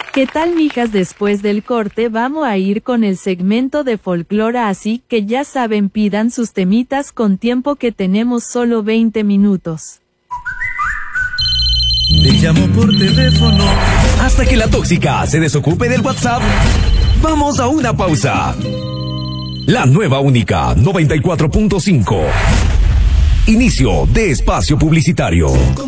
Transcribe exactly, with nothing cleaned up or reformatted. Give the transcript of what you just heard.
¿Qué tal, mijas? Después del corte vamos a ir con el segmento de folclore, así que ya saben, pidan sus temitas con tiempo que tenemos solo veinte minutos. Te llamo por teléfono. Hasta que la tóxica se desocupe del WhatsApp, vamos a una pausa. La nueva única noventa y cuatro punto cinco. Inicio de espacio publicitario.